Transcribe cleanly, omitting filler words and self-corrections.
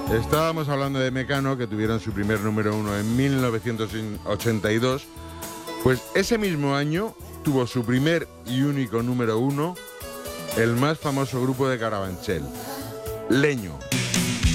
Estábamos hablando de Mecano, que tuvieron su primer número 1 en 1982. Pues ese mismo año tuvo su primer y único número 1 el más famoso grupo de Carabanchel, Leño.